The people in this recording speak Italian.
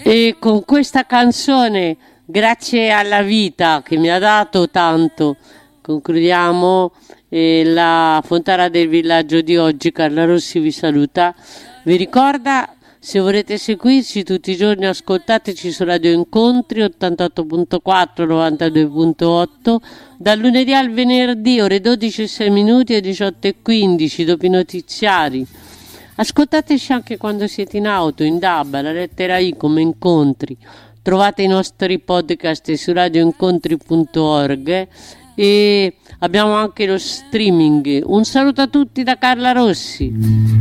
E con questa canzone, grazie alla vita che mi ha dato tanto, concludiamo la Fontana del Villaggio di oggi. Carla Rossi vi saluta. Vi ricorda, se volete seguirci tutti i giorni, ascoltateci su Radio Incontri 88.4, 92.8, dal lunedì al venerdì, ore 12:06 e 18:15, dopo i notiziari. Ascoltateci anche quando siete in auto, in DAB, la lettera I come Incontri. Trovate i nostri podcast su radioincontri.org e abbiamo anche lo streaming. Un saluto a tutti da Carla Rossi.